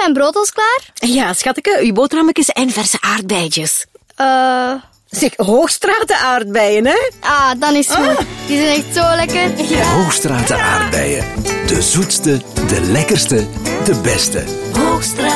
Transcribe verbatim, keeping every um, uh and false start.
zijn brood al klaar? Ja, schatje, uw boterhammetjes en verse aardbeidjes. Eh... Zeg, Hoogstraten aardbeien, hè? Ah, dan is het goed. Die zijn echt zo lekker. Ja. Hoogstraten aardbeien. De zoetste, de lekkerste, de beste. Hoogstraten.